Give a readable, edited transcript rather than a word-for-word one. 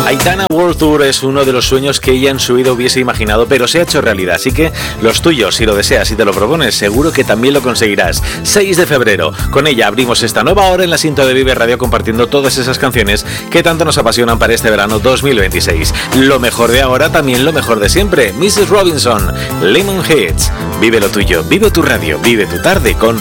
Aitana World Tour es uno de los sueños que ella en su vida hubiese imaginado, pero se ha hecho realidad. Así que los tuyos, si lo deseas y te lo propones, seguro que también lo conseguirás. 6 de febrero. Con ella abrimos esta nueva hora en la cinta de Vive Radio, compartiendo todas esas canciones que tanto nos apasionan para este verano 2026. Lo mejor de ahora, también lo mejor de siempre. Mrs. Robinson, Lemon Hits. Vive lo tuyo, vive tu radio, vive tu tarde con